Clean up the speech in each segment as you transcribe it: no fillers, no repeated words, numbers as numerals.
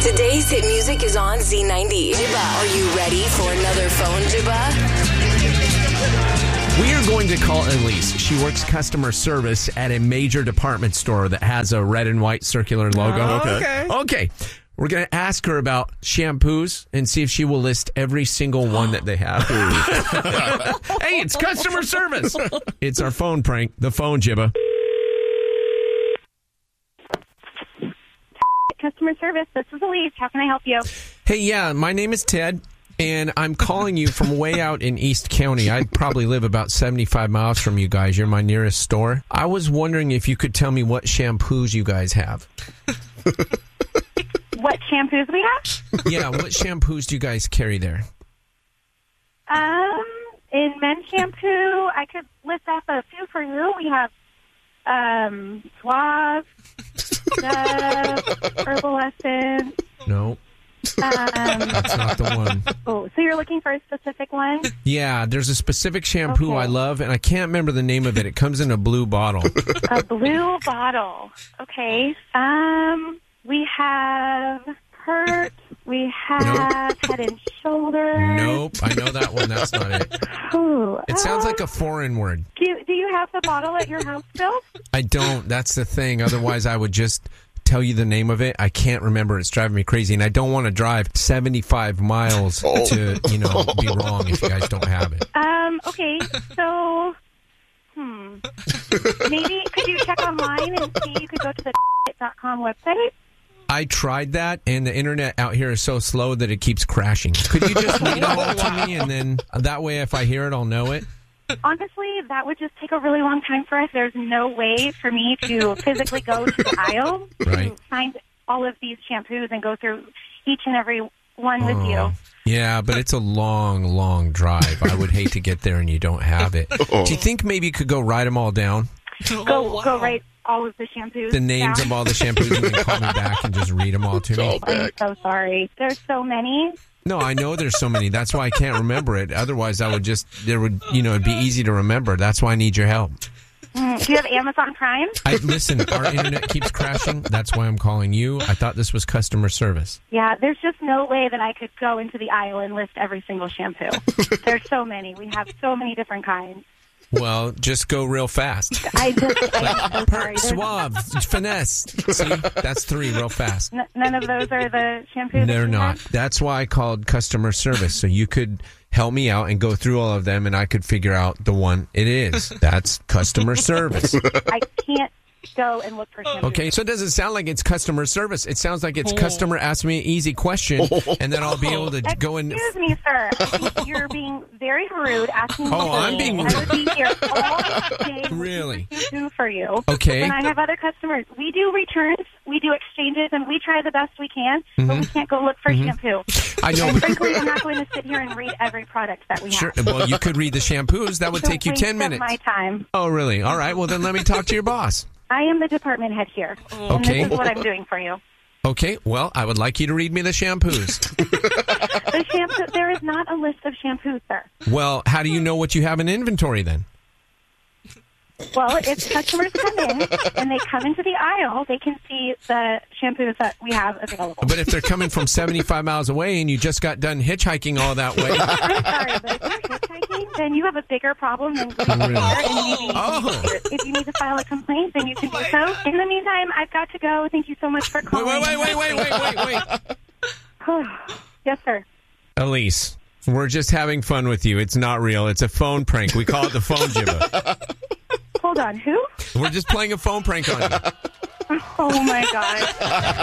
Today's hit music is on Z90. Jibba, are you ready for another phone, Jibba? We are going to call Elise. She works customer service at a major department store that has a red and white circular logo. Okay. We're going to ask her about shampoos and see if she will list every single one that they have. Hey, it's customer service. It's our phone prank, the phone, Jibba. Customer service, this is Elise. How can I help you? Hey, yeah, my name is Ted, and I'm calling you from way out in East County. I probably live about 75 miles from you guys. You're my nearest store. I was wondering if you could tell me what shampoos you guys have. What shampoos we have? Yeah, what shampoos do you guys carry there? In men's shampoo, I could list off a few for you. We have Suave, Dove, Herbal Essence. No. That's not the one. Oh, so you're looking for a specific one? Yeah, there's a specific shampoo I love, and I can't remember the name of it. It comes in a blue bottle. A blue bottle. Okay. We have Pert. We have Head and Shoulders. Nope, I know that one. That's not it. Ooh, It sounds like a foreign word. Do you have the bottle at your house still? I don't. That's the thing. Otherwise, I would just tell you the name of it. I can't remember. It's driving me crazy, and I don't want to drive 75 miles to, be wrong if you guys don't have it. Okay, so, maybe could you check online and see? You could go to the .com website. I tried that, and the internet out here is so slow that it keeps crashing. Could you just read it all to me, and then that way if I hear it, I'll know it? Honestly, that would just take a really long time for us. There's no way for me to physically go to the aisle to find all of these shampoos and go through each and every one with you. Yeah, but it's a long, long drive. I would hate to get there and you don't have it. Do you think maybe you could go write them all down? Go write all of the shampoos. The names of all the shampoos, and then call me back and just read them all to me. I'm so sorry. There's so many. No, I know there's so many. That's why I can't remember it. Otherwise, it'd be easy to remember. That's why I need your help. Do you have Amazon Prime? Listen, our internet keeps crashing. That's why I'm calling you. I thought this was customer service. Yeah, there's just no way that I could go into the aisle and list every single shampoo. There's so many. We have so many different kinds. Well, just go real fast. I'm so sorry. Suave, Finesse. See, that's 3 real fast. None of those are the shampoos? They're not. That's why I called customer service, so you could help me out and go through all of them, and I could figure out the one it is. That's customer service. I can't go and look for shampoos. Okay, so it doesn't sound like it's customer service. It sounds like it's customer ask me an easy question, and then I'll be able to go in. Excuse me, sir. You're being very rude asking me. I'm being rude. I would be here all day. Really? To do for you. Okay. And I have other customers. We do returns, we do exchanges, and we try the best we can, but we can't go look for shampoo. I know. And frankly, I'm not going to sit here and read every product that we have. Sure. Well, you could read the shampoos. That would take you 10 minutes. My time. Oh, really? All right. Well, then let me talk to your boss. I am the department head here. Okay. And this is what I'm doing for you. Okay. Well, I would like you to read me the shampoos. The shampoo. There is not a list of shampoos, sir. Well, how do you know what you have in inventory then? Well, if customers come in and they come into the aisle, they can see the shampoos that we have available. But if they're coming from 75 miles away and you just got done hitchhiking all that way. I'm sorry, but if you're hitchhiking, then you have a bigger problem than getting there. And maybe if you need to file a complaint, then you can do so. In the meantime, I've got to go. Thank you so much for calling. Wait. Yes, sir. Elise, we're just having fun with you. It's not real. It's a phone prank. We call it the phone Jibba. Hold on, who? We're just playing a phone prank on you. Oh, my God.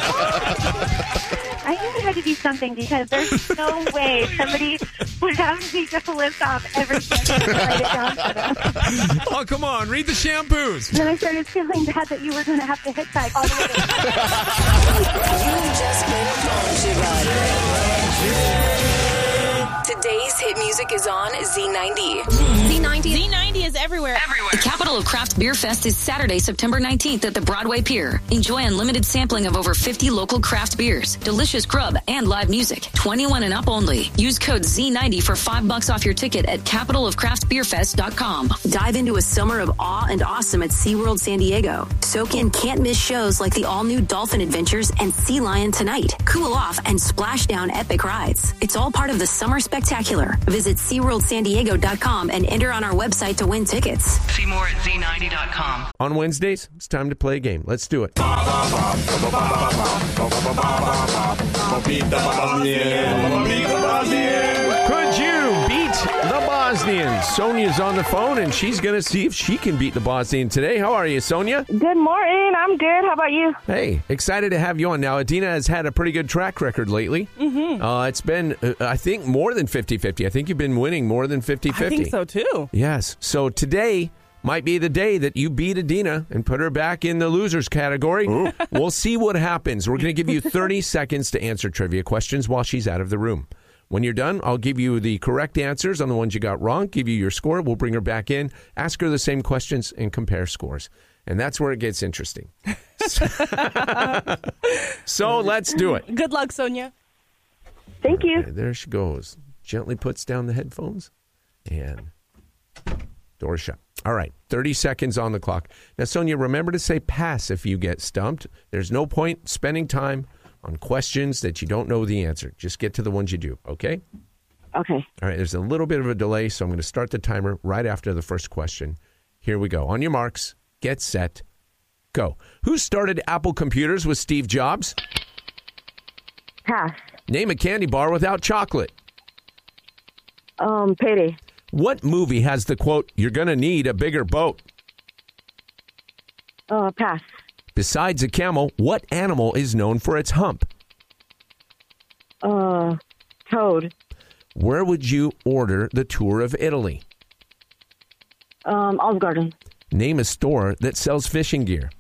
I think I had to do something because there's no way somebody would have me just list off everything and write it down for them. Oh, come on. Read the shampoos. Then I started feeling bad that you were going to have to hitchhike all the way. You just been phone Jibba. Today's hit music music is on Z90. Z90 is everywhere. The Capital of Craft Beer Fest is Saturday, September 19th at the Broadway Pier. Enjoy unlimited sampling of over 50 local craft beers, delicious grub, and live music. 21 and up only. Use code Z90 for $5 off your ticket at capitalofcraftbeerfest.com. Dive into a summer of awe and awesome at SeaWorld San Diego. Soak in can't-miss shows like the all-new Dolphin Adventures and Sea Lion Tonight. Cool off and splash down epic rides. It's all part of the Summer Spectacular. Visit SeaWorldSanDiego.com and enter on our website to win tickets. See more at Z90.com. On Wednesdays, it's time to play a game. Let's do it. Could you beat the Bosnians? Sonia's on the phone, and she's going to see if she can beat the Bosnian today. How are you, Sonia? Good morning. I'm good. How about you? Hey, excited to have you on. Now, Adina has had a pretty good track record lately. Mm-hmm. It's been, I think, more than 50-50. I think you've been winning more than 50-50. I think so, too. Yes. So today might be the day that you beat Adina and put her back in the losers category. Ooh. We'll see what happens. We're going to give you 30 seconds to answer trivia questions while she's out of the room. When you're done, I'll give you the correct answers on the ones you got wrong, give you your score. We'll bring her back in, ask her the same questions, and compare scores. And that's where it gets interesting. So let's do it. Good luck, Sonia. Thank you. Okay, there she goes. Gently puts down the headphones and door shut. All right, 30 seconds on the clock. Now, Sonia, remember to say pass if you get stumped. There's no point spending time on questions that you don't know the answer. Just get to the ones you do, okay? Okay. All right, there's a little bit of a delay, so I'm going to start the timer right after the first question. Here we go. On your marks, get set, go. Who started Apple Computers with Steve Jobs? Pass. Name a candy bar without chocolate. Payday. What movie has the quote, "You're going to need a bigger boat"? Pass. Besides a camel, what animal is known for its hump? Toad. Where would you order the tour of Italy? Olive Garden. Name a store that sells fishing gear.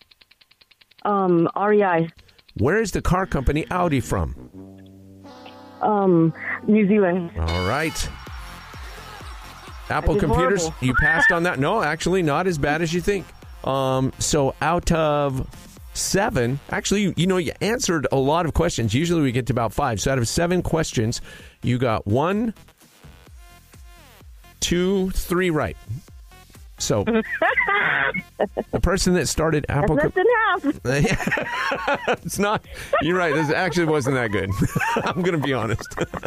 REI. Where is the car company Audi from? New Zealand. All right. Apple That's Computers, horrible. you passed on that? No, actually not as bad as you think. So out of 7, actually, you answered a lot of questions. Usually we get to about 5. So out of 7 questions, you got 1, 2, 3 right. So the person that started Apple... That's less than half. It's not... You're right. This actually wasn't that good. I'm going to be honest.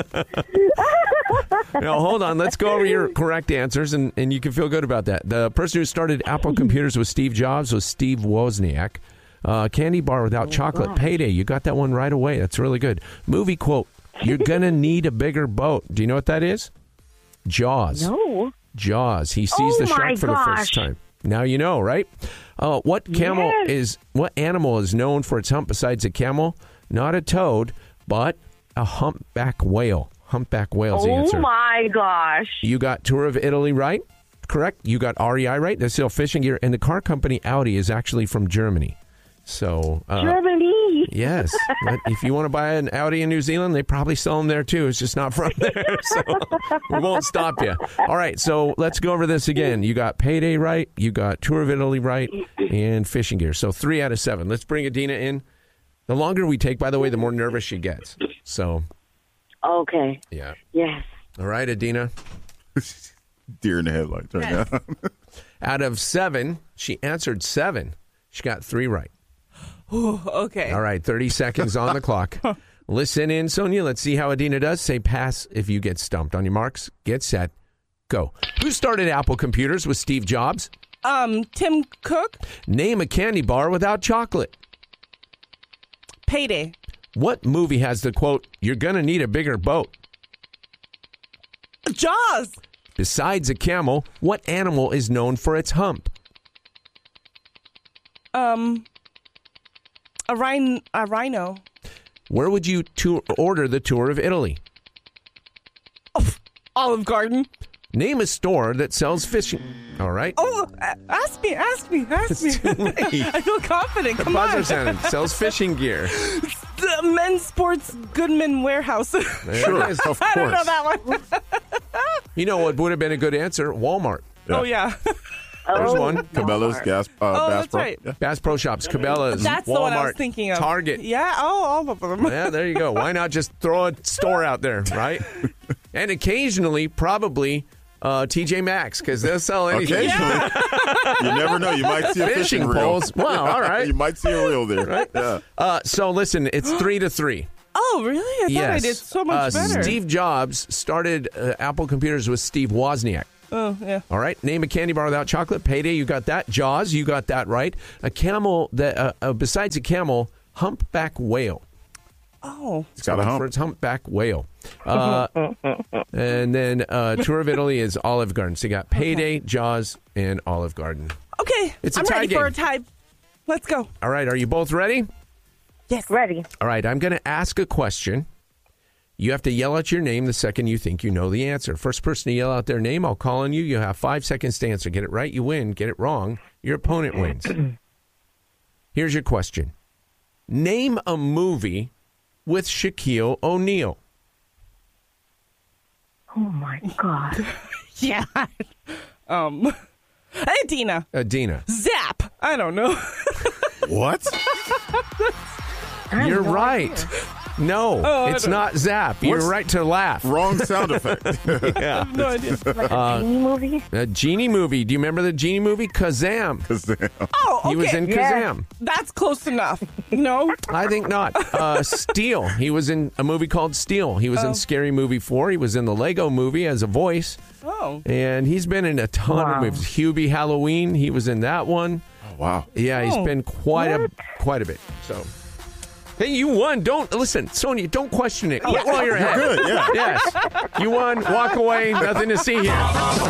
Now, hold on. Let's go over your correct answers, and you can feel good about that. The person who started Apple Computers with Steve Jobs was Steve Wozniak. Candy bar without chocolate. Payday. You got that one right away. That's really good. Movie quote. You're going to need a bigger boat. Do you know what that is? Jaws. No. Jaws. He sees the shark for the first time. Now you know, right? What animal is known for its hump besides a camel? Not a toad, but a humpback whale. Humpback whale's the answer. Oh my gosh. You got Tour of Italy right. Correct. You got REI right. They sell fishing gear. And the car company Audi is actually from Germany. So Germany. Yes. But if you want to buy an Audi in New Zealand, they probably sell them there too. It's just not from there. So we won't stop you. All right. So let's go over this again. You got Payday right. You got Tour of Italy right. And fishing gear. So 3 out of 7. Let's bring Adina in. The longer we take, by the way, the more nervous she gets. So. Okay. Yeah. Yes. All right, Adina. Deer in the headlights right now. Out of 7, she answered 7. She got 3 right. Ooh, okay. All right, 30 seconds on the clock. Listen in, Sonia. Let's see how Adina does. Say pass if you get stumped. On your marks, get set, go. Who started Apple Computers with Steve Jobs? Tim Cook. Name a candy bar without chocolate. Payday. What movie has the quote, "You're going to need a bigger boat"? Jaws. Besides a camel, what animal is known for its hump? A rhino. Where would you order the tour of Italy? Olive Garden. Name a store that sells fishing. All right. Oh, ask me. It's too late. I feel confident. Come buzzer on. sounded. Sells fishing gear. The Men's Sports Goodman Warehouse. Sure, of course. I don't know that one. You know what would have been a good answer? Walmart. Oh, yeah. There's one. Cabela's, Bass that's Pro. right. Yeah. Bass Pro Shops, Cabela's, That's Walmart, the one I was thinking of. Target. Yeah, all of them. Yeah, there you go. Why not just throw a store out there, right? And occasionally, probably TJ Maxx, because they'll sell anything. Occasionally. You never know. You might see a fishing reel. poles. Wow, all right. You might see a reel there. Right? Yeah. So listen, it's 3-3. Oh, really? I thought I did so much better. Steve Jobs started Apple Computers with Steve Wozniak. Oh, yeah. All right. Name a candy bar without chocolate. Payday, you got that. Jaws, you got that right. A camel that besides a camel, humpback whale. Oh, It's got a hump. For its humpback whale. And then Tour of Italy is Olive Garden. So you got Payday, Jaws, and Olive Garden. Okay. It's a I'm tie ready game. for a tie. Let's go. All right. Are you both ready? Yes. Ready. All right. I'm going to ask a question. You have to yell out your name the second you think you know the answer. First person to yell out their name, I'll call on you. You have 5 seconds to answer. Get it right, you win. Get it wrong, your opponent wins. Here's your question. Name a movie with Shaquille O'Neal. Oh, my God. Yeah. Adina. Adina. Zap. I don't know. What? You're right. No, it's not Zap. You're What's- right to laugh. Wrong sound effect. Yeah. No idea. Like a genie movie? A Genie movie. Do you remember the Genie movie? Kazam. Oh, okay. He was in Kazam. That's close enough. No? I think not. Steel. He was in a movie called Steel. He was in Scary Movie 4. He was in the Lego movie as a voice. Oh. And he's been in a ton of movies. Hubie Halloween. He was in that one. Oh, wow. Yeah, he's been quite a bit. So, hey, you won. Don't listen, Sonia. Don't question it. Quit while you're ahead. Good, yeah. Yes, you won. Walk away. Nothing to see here.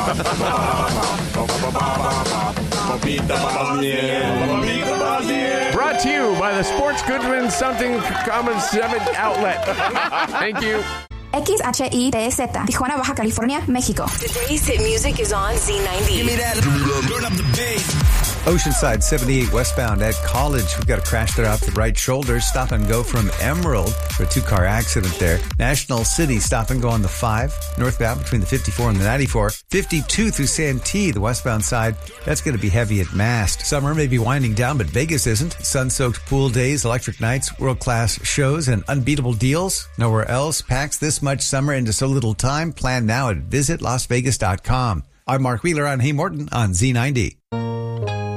Brought to you by the Sports Goodman Something Common 7 outlet. Thank you. XHITZ, Tijuana, Baja California, México. Today's hit music is on Z90. Give me that. Turn up the bass. Oceanside 78 westbound at College. We've got a crash there off the right shoulder. Stop and go from Emerald for a 2-car accident there. National City stop and go on the 5. Northbound between the 54 and the 94. 52 through Santee, the westbound side. That's going to be heavy at Mast. Summer may be winding down, but Vegas isn't. Sun-soaked pool days, electric nights, world-class shows, and unbeatable deals. Nowhere else packs this much summer into so little time. Plan now at visitlasvegas.com. I'm Mark Wheeler on Hey Morton on Z90.